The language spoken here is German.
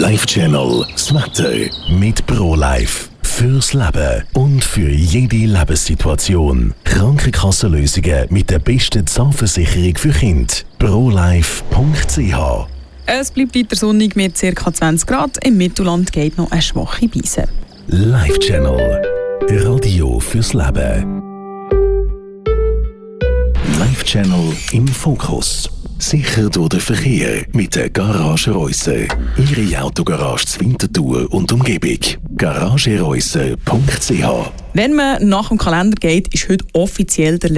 Life Channel, das Wetter mit ProLife. Fürs Leben und für jede Lebenssituation. Krankenkassenlösungen mit der besten Zahnversicherung für Kinder. ProLife.ch. Es bleibt weiter sonnig mit ca. 20 Grad. Im Mittelland geht noch eine schwache Brise. Life Channel. Radio fürs Leben. Life Channel im Fokus. Sicher durch den Verkehr mit der Garage Reusser. Ihre Autogarage zur Winterthur und Umgebung. garagereusser.ch. Wenn man nach dem Kalender geht, ist heute offiziell der